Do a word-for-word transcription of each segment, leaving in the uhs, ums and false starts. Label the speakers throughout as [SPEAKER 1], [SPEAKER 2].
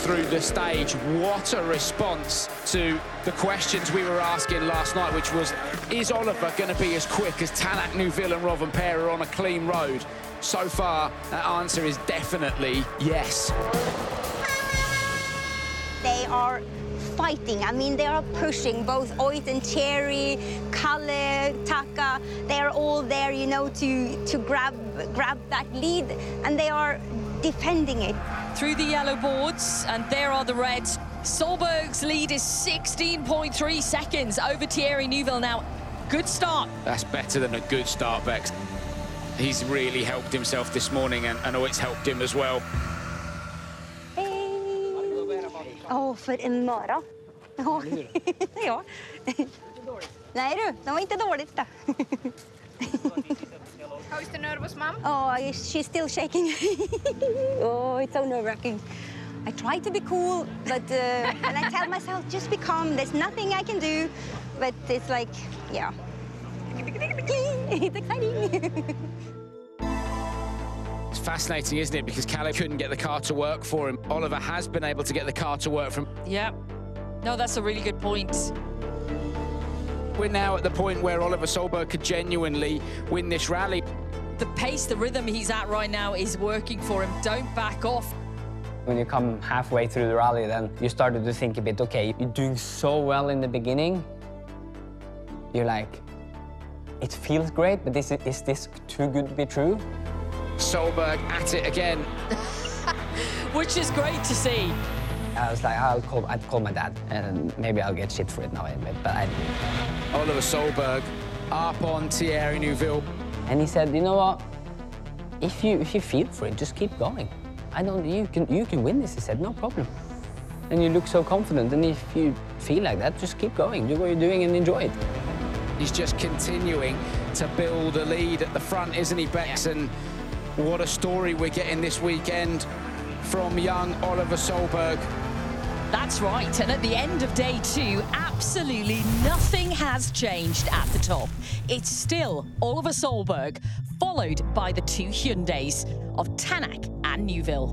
[SPEAKER 1] through the stage. What a response to the questions we were asking last night, which was, is Oliver going to be as quick as Tanak, Neuville and Rovanperä on a clean road? So far, that answer is definitely yes.
[SPEAKER 2] They are fighting. I mean, they are pushing both Oit and Thierry, Kalle, Taka. They are all there, you know, to to grab grab that lead, and they are defending it.
[SPEAKER 3] Through the yellow boards, and there are the reds. Solberg's lead is sixteen point three seconds over Thierry Neuville now. Good start.
[SPEAKER 1] That's better than a good start, Bex. He's really helped himself this morning, and, and Oit's helped him as well.
[SPEAKER 2] Åh, oh, för en mara. Ja. Ja. Nej du, det var inte dåligt då.
[SPEAKER 4] How's the nervous mom?
[SPEAKER 2] Oh, she's still shaking. Oh, it's so nerve-wracking. I try to be cool, but uh, and I tell myself, just be calm. There's nothing I can do. But it's like, yeah. It's exciting.
[SPEAKER 1] It's fascinating, isn't it? Because Kalle couldn't get the car to work for him. Oliver has been able to get the car to work for him.
[SPEAKER 3] Yeah. No, that's a really good point.
[SPEAKER 1] We're now at the point where Oliver Solberg could genuinely win this rally.
[SPEAKER 3] The pace, the rhythm he's at right now is working for him. Don't back off.
[SPEAKER 5] When you come halfway through the rally, then you started to think a bit, okay, you're doing so well in the beginning. You're like, it feels great, but this, is this too good to be true?
[SPEAKER 1] Solberg at it again.
[SPEAKER 3] Which is great to see.
[SPEAKER 5] I was like, I'll call, I'd call my dad, and maybe I'll get shit for it now, but I didn't.
[SPEAKER 1] Oliver Solberg up on Thierry Neuville.
[SPEAKER 5] And he said, you know what? If you if you feel for it, just keep going. I don't. You can you can win this. He said, no problem. And you look so confident. And if you feel like that, just keep going. Do what you're doing and enjoy it.
[SPEAKER 1] He's just continuing to build a lead at the front, isn't he, Bex? And what a story we're getting this weekend from young Oliver Solberg.
[SPEAKER 3] That's right, and at the end of day two, absolutely nothing has changed at the top. It's still Oliver Solberg, followed by the two Hyundais of Tanak and Neuville.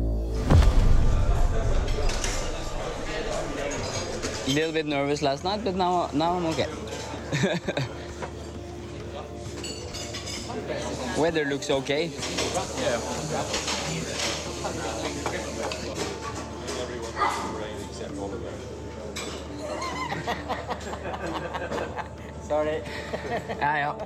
[SPEAKER 5] A little bit nervous last night, but now, now I'm okay. Weather looks okay. Yeah. Sorry. Ja, ja.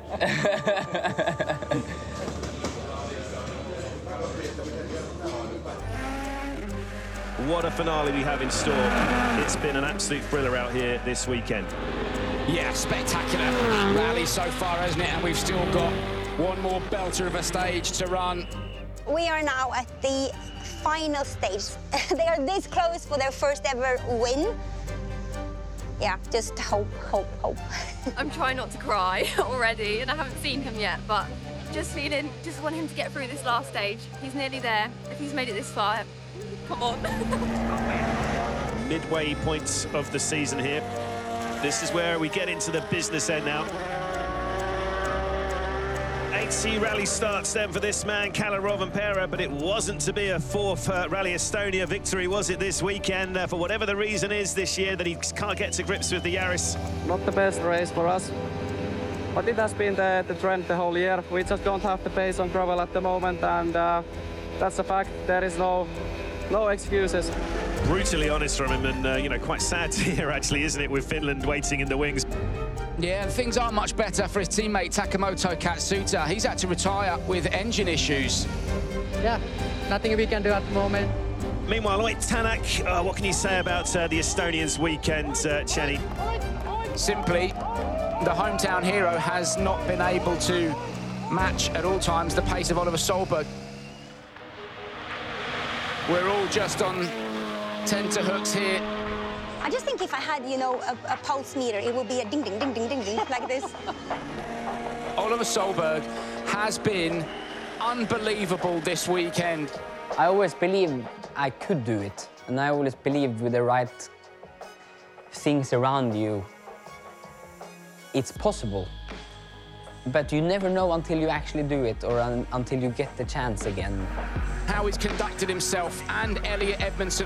[SPEAKER 6] What a finale we have in store. It's been an absolute thriller out here this weekend.
[SPEAKER 1] Yeah, spectacular rally so far, hasn't it? And we've still got one more belter of a stage to run.
[SPEAKER 2] We are now at the final stage. They are this close for their first ever win. Yeah, just hope, hope, hope.
[SPEAKER 4] I'm trying not to cry already, and I haven't seen him yet, but just feeling, just want him to get through this last stage. He's nearly there. If he's made it this far, come on.
[SPEAKER 6] Midway points of the season here. This is where we get into the business end now. Eight C rally starts then for this man, Kalle Rovanperä, but it wasn't to be a fourth uh, Rally Estonia victory, was it, this weekend? Uh, for whatever the reason is this year that he can't get to grips with the Yaris.
[SPEAKER 7] Not the best race for us, but it has been the, the trend the whole year. We just don't have the pace on gravel at the moment, and uh, that's a fact. There is no, no excuses.
[SPEAKER 6] Brutally honest from him, and uh, you know, quite sad to hear, actually, isn't it, with Finland waiting in the wings.
[SPEAKER 1] Yeah, and things aren't much better for his teammate Takamoto Katsuta. He's had to retire with engine issues.
[SPEAKER 7] Yeah, nothing we can do at the moment.
[SPEAKER 6] Meanwhile, Oit Tanak, uh, what can you say about uh, the Estonians' weekend, uh, Chenny?
[SPEAKER 1] Simply, the hometown hero has not been able to match at all times the pace of Oliver Solberg. We're all just on tenterhooks here.
[SPEAKER 2] I just think if I had, you know, a, a pulse meter, it would be a ding, ding, ding, ding, ding, ding, like this.
[SPEAKER 1] Oliver Solberg has been unbelievable this weekend.
[SPEAKER 5] I always believed I could do it, and I always believed with the right things around you, it's possible. But you never know until you actually do it, or un until you get the chance again.
[SPEAKER 1] How he's conducted himself and Elliot Edmondson